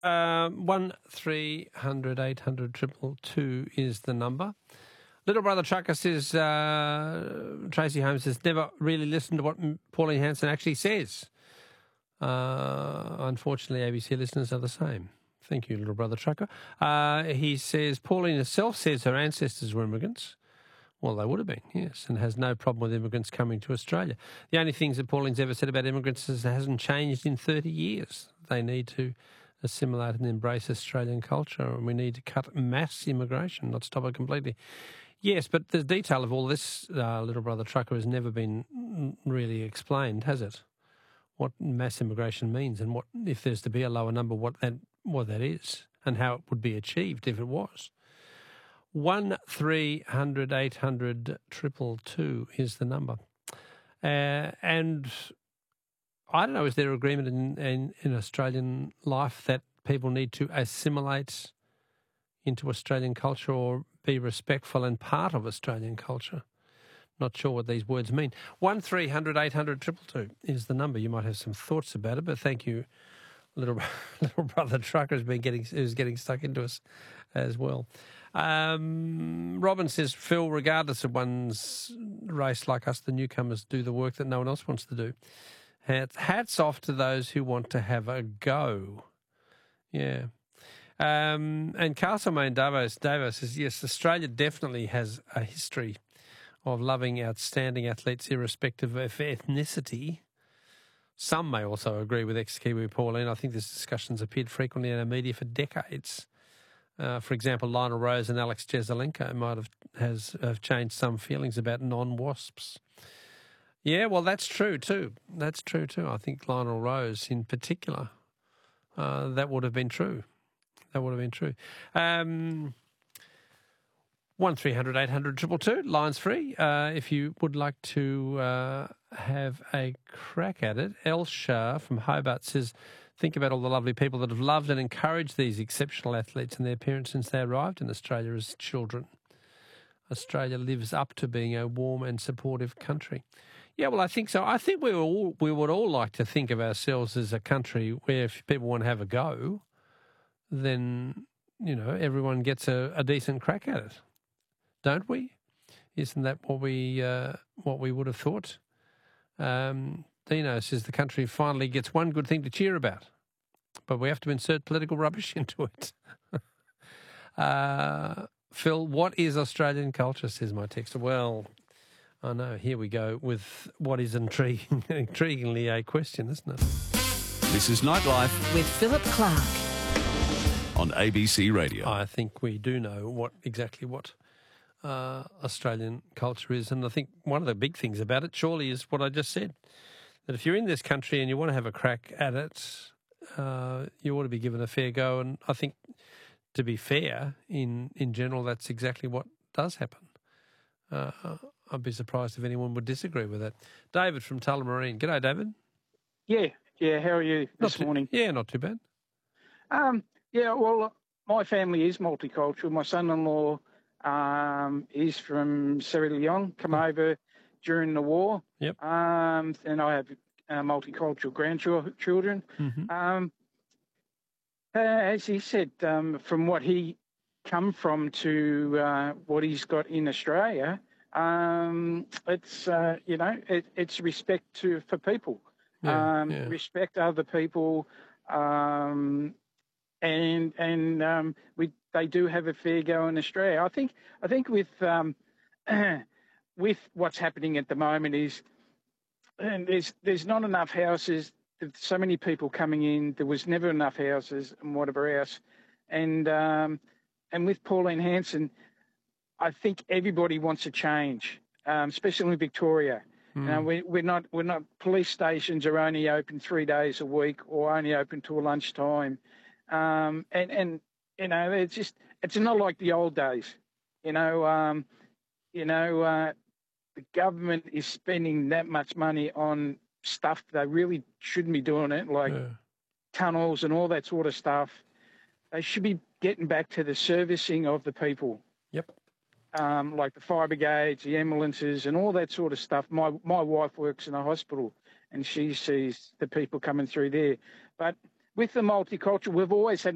1300 800 222 is the number. Little Brother Trucker says, Tracy Holmes has never really listened to what Pauline Hanson actually says. Unfortunately, ABC listeners are the same. Thank you, Little Brother Trucker. He says, Pauline herself says her ancestors were immigrants. Well, they would have been, yes, and has no problem with immigrants coming to Australia. The only things that Pauline's ever said about immigrants is it hasn't changed in 30 years. They need to assimilate and embrace Australian culture, and we need to cut mass immigration, not stop it completely. Yes, but the detail of all this, Little Brother Trucker, has never been really explained, has it? What mass immigration means and what, if there's to be a lower number, what that is and how it would be achieved if it was. 1300 800 222 is the number. And I don't know, is there agreement in Australian life that people need to assimilate into Australian culture or be respectful and part of Australian culture? Not sure what these words mean. 1300 800 222 is the number. You might have some thoughts about it, but thank you, little brother Trucker, who's getting stuck into us as well. Robin says, Phil, regardless of one's race, like us, the newcomers do the work that no one else wants to do. Hats off to those who want to have a go. Yeah. And Castlemaine Davo says, yes, Australia definitely has a history of loving outstanding athletes irrespective of ethnicity. Some may also agree with ex-Kiwi Pauline. I think this discussion's appeared frequently in our media for decades. For example, Lionel Rose and Alex Jesaulenko might have changed some feelings about non-WASPs. Yeah, well, that's true too. I think Lionel Rose in particular, that would have been true. 1300 800 222, lines free. If you would like to have a crack at it. Elsha from Hobart says, think about all the lovely people that have loved and encouraged these exceptional athletes and their parents since they arrived in Australia as children. Australia lives up to being a warm and supportive country. Yeah, well, I think so. I think we would all like to think of ourselves as a country where if people want to have a go, then, you know, everyone gets a decent crack at it. Don't we? Isn't that what we would have thought? Dino says the country finally gets one good thing to cheer about, but we have to insert political rubbish into it. Phil, what is Australian culture, says my texter. Well, I know, here we go with what is intriguingly a question, isn't it? This is Nightlife with Philip Clark on ABC Radio. I think we do know exactly what Australian culture is, and I think one of the big things about it surely is what I just said, that if you're in this country and you want to have a crack at it, you ought to be given a fair go, and I think, to be fair, in general, that's exactly what does happen. I'd be surprised if anyone would disagree with that. David from Tullamarine. G'day, David. Yeah, how are you this morning? Yeah, not too bad. Yeah, well, my family is multicultural. My son-in-law is from Sierra Leone, come over during the war. Yep. And I have multicultural grandchildren. Mm-hmm. As he said, from what he come from to what he's got in Australia, it's it's respect for people, respect other people, and they do have a fair go in Australia. I think with what's happening at the moment is, and there's not enough houses. There's so many people coming in. There was never enough houses and whatever else, and with Pauline Hanson, I think everybody wants a change, especially in Victoria. We're not police stations are only open 3 days a week or only open till lunchtime. And you know, it's not like the old days. The government is spending that much money on stuff they really shouldn't be doing it, like tunnels and all that sort of stuff. They should be getting back to the servicing of the people. Yep. Like the fire brigades, the ambulances, and all that sort of stuff. My wife works in a hospital, and she sees the people coming through there. But with the multicultural, we've always had